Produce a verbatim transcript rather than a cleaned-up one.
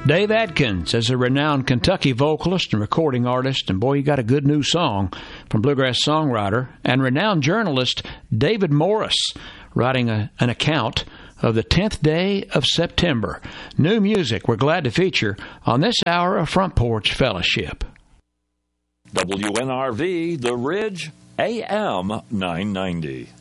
Dave Adkins is a renowned Kentucky vocalist and recording artist, and boy, you got a good new song from bluegrass songwriter and renowned journalist David Morris, writing a, an account of the tenth day of September. New music we're glad to feature on this hour of Front Porch Fellowship. W N R V, The Ridge, A M nine ninety.